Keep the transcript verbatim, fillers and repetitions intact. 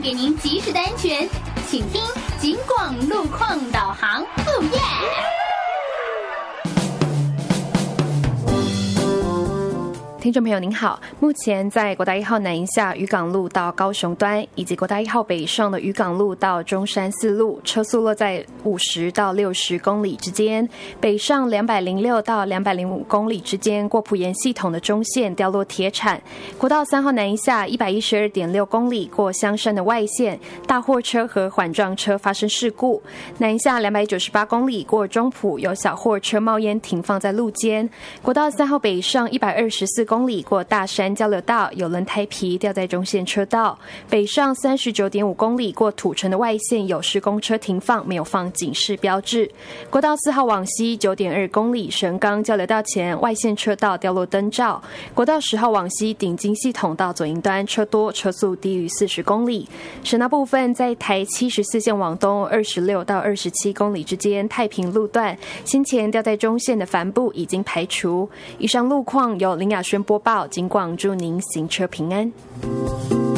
给您及时的安全，请听警广路况导航。哦耶！ 听众朋友您好，目前在国道一号南营下渔港路到高雄端，以及国道一号北上的渔港路到中山四路，车速落在五十到六十公里之间；北上两百零六到两百零五公里之间，过埔盐系统的中线掉落铁铲。国道三号南营下一百一十二点六公里，过香山的外线，大货车和缓撞车发生事故。南营下两百九十八公里，过中埔有小货车冒烟停放在路肩。国道三号北上一百二十四公里。公里过大山交流道，有轮胎皮掉在中线车道；北上三十九点五公里过土城的外线，有施工车停放，没有放警示标志。国道四号往西九点二公里神冈交流道前外线车道掉落灯罩。国道十号往西顶金系统到左营端车多，车速低于四十公里。省道部分在台七十四线往东二十六到二十七公里之间太平路段，先前掉在中线的帆布已经排除。以上路况由林雅轩播报，警广祝您行车平安。